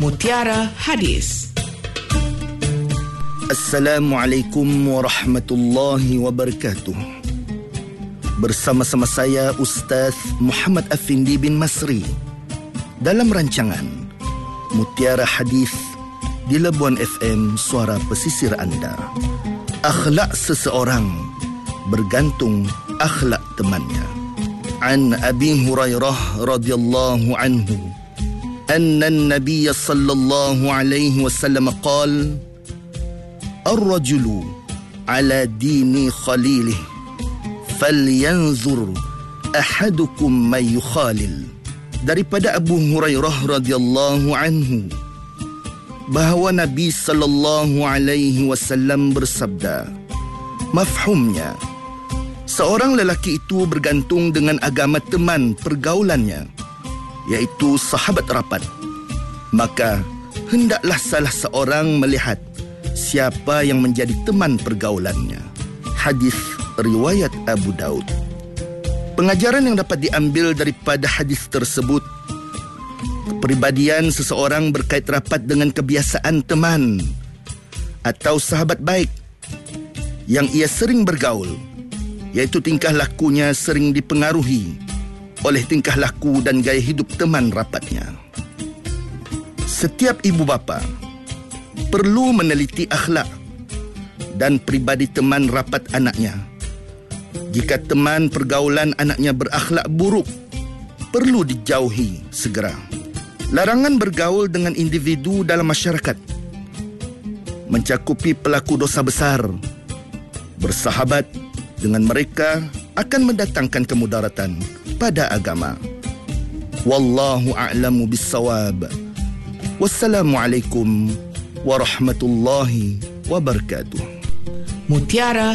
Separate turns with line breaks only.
Mutiara Hadis.
Assalamualaikum warahmatullahi wabarakatuh. Bersama-sama saya Ustaz Muhammad Afindi bin Masri dalam rancangan Mutiara Hadis di Labuan FM, suara pesisir anda. Akhlak seseorang bergantung akhlak temannya. An Abi Hurairah radhiyallahu anhu anna an-nabiy sallallahu alaihi wasallam qala ar-rajulu ala dini khalilih falyanzur ahadukum may yukhalil. Daripada Abu Hurairah radhiyallahu anhu bahawa Nabi sallallahu alaihi wasallam bersabda, mafhumnya, seorang lelaki itu bergantung dengan agama teman pergaulannya, iaitu sahabat rapat. Maka hendaklah salah seorang melihat siapa yang menjadi teman pergaulannya. Hadis riwayat Abu Daud. Pengajaran yang dapat diambil daripada hadis tersebut, kepribadian seseorang berkait rapat dengan kebiasaan teman atau sahabat baik yang ia sering bergaul, iaitu tingkah lakunya sering dipengaruhi oleh tingkah laku dan gaya hidup teman rapatnya. Setiap ibu bapa perlu meneliti akhlak dan pribadi teman rapat anaknya. Jika teman pergaulan anaknya berakhlak buruk, perlu dijauhi segera. Larangan bergaul dengan individu dalam masyarakat mencakupi pelaku dosa besar. Bersahabat dengan mereka akan mendatangkan kemudaratan pada agama. Wallahu a'lamu bis-shawab. Wassalamualaikum warahmatullahi wabarakatuh.
Mutiara